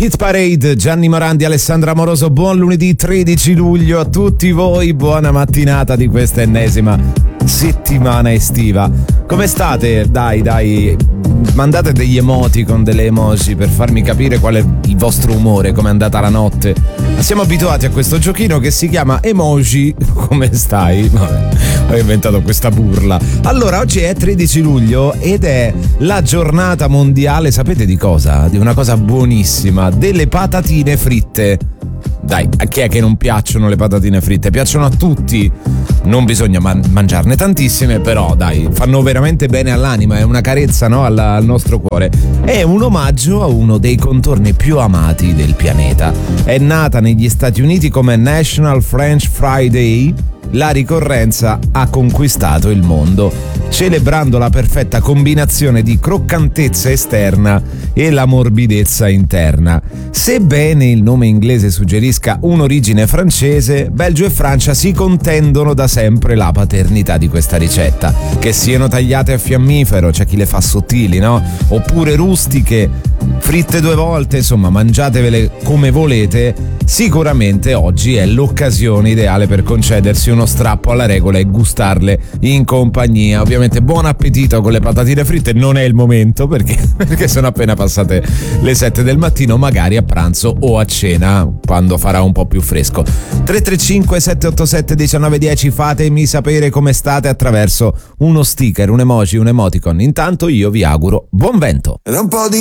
Hit Parade, Gianni Morandi, Alessandra Amoroso, buon lunedì 13 luglio a tutti voi, buona mattinata di questa ennesima settimana estiva. Come state? Dai, mandate degli emoticon, delle emoji per farmi capire qual è il vostro umore, come è andata la notte. Siamo abituati a questo giochino che si chiama Emoji. Come stai? Vabbè, ho inventato questa burla. Allora, oggi è 13 luglio ed è la giornata mondiale, sapete di cosa? Di una cosa buonissima, delle patatine fritte. Dai, a chi è che non piacciono le patatine fritte? Piacciono a tutti. Non bisogna mangiarne tantissime, però dai, fanno veramente bene all'anima, è una carezza, no? al nostro cuore. È un omaggio a uno dei contorni più amati del pianeta. È nata negli Stati Uniti come National French Fry Day. La ricorrenza ha conquistato il mondo, celebrando la perfetta combinazione di croccantezza esterna e la morbidezza interna. Sebbene il nome inglese suggerisca un'origine francese, Belgio e Francia si contendono da sempre la paternità di questa ricetta. Che siano tagliate a fiammifero, c'è chi le fa sottili, no? Oppure rustiche, fritte 2 volte, insomma, mangiatevele come volete. Sicuramente oggi è l'occasione ideale per concedersi uno strappo alla regola e gustarle in compagnia. Ovviamente buon appetito con le patatine fritte, non è il momento perché sono appena passate le 7 del mattino, magari a pranzo o a cena quando farà un po' più fresco. 335 787 1910, fatemi sapere come state attraverso uno sticker, un emoji, un emoticon. Intanto io vi auguro buon vento. Ed un po' di